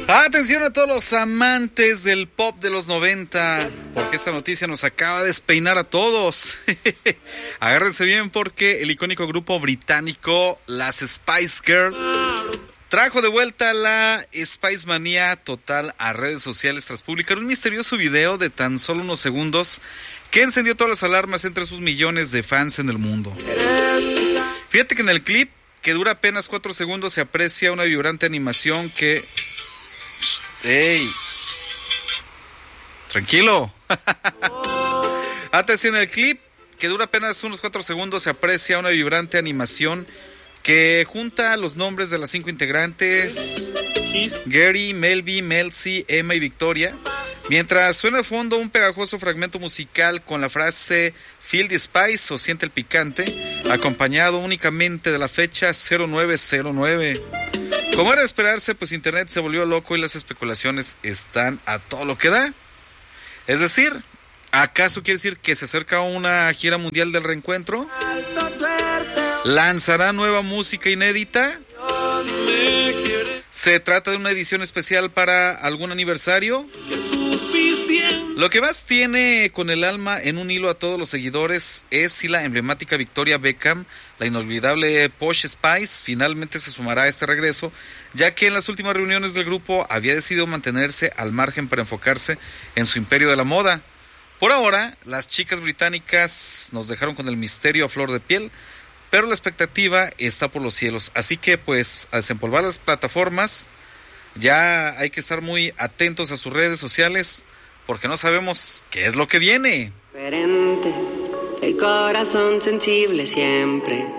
Atención a todos los amantes del pop de los 90, porque esta noticia nos acaba de despeinar a todos. Agárrense bien porque el icónico grupo británico, las Spice Girls, trajo de vuelta la Spice Manía total a redes sociales tras publicar un misterioso video de tan solo unos segundos que encendió todas las alarmas entre sus millones de fans en el mundo. Fíjate que en el clip, que dura apenas 4 segundos, se aprecia una vibrante animación que... ¡Ey! Tranquilo. Atención, en el clip, que dura apenas unos 4 segundos, se aprecia una vibrante animación que junta los nombres de las 5 integrantes: Gary, Melby, Melcy, Emma y Victoria, mientras suena de fondo un pegajoso fragmento musical con la frase "Feel the Spice" o "Siente el picante", acompañado únicamente de la fecha 0909. Como era de esperarse, pues internet se volvió loco y las especulaciones están a todo lo que da. Es decir, ¿acaso quiere decir que se acerca una gira mundial del reencuentro? ¿Lanzará nueva música inédita? ¿Se trata de una edición especial para algún aniversario? Lo que más tiene con el alma en un hilo a todos los seguidores es si la emblemática Victoria Beckham, la inolvidable Posh Spice, finalmente se sumará a este regreso, ya que en las últimas reuniones del grupo había decidido mantenerse al margen para enfocarse en su imperio de la moda. Por ahora, las chicas británicas nos dejaron con el misterio a flor de piel, pero la expectativa está por los cielos. Así que, pues, a desempolvar las plataformas, ya hay que estar muy atentos a sus redes sociales, porque no sabemos qué es lo que viene. El corazón sensible siempre.